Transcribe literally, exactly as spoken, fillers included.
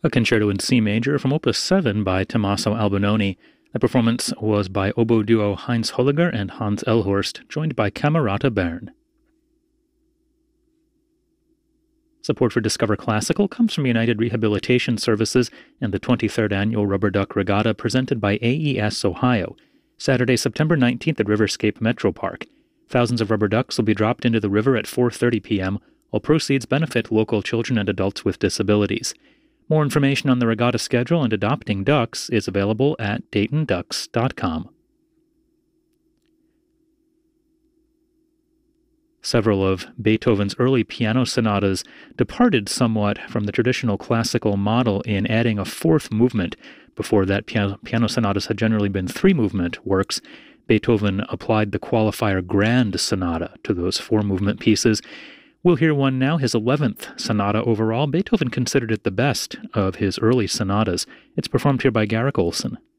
A concerto in C major from Opus seven by Tommaso Albinoni. The performance was by oboe duo Heinz Holliger and Hans Elhorst, joined by Camerata Bern. Support for Discover Classical comes from United Rehabilitation Services and the twenty-third Annual Rubber Duck Regatta presented by A E S Ohio, Saturday, September nineteenth at Riverscape Metro Park. Thousands of rubber ducks will be dropped into the river at four thirty p.m., while proceeds benefit local children and adults with disabilities. More information on the regatta schedule and adopting ducks is available at dayton ducks dot com. Several of Beethoven's early piano sonatas departed somewhat from the traditional classical model in adding a fourth movement. Before that, piano, piano sonatas had generally been three-movement works. Beethoven applied the qualifier grand sonata to those four-movement pieces. We'll hear one now, his eleventh sonata overall. Beethoven considered it the best of his early sonatas. It's performed here by Garrick Olson.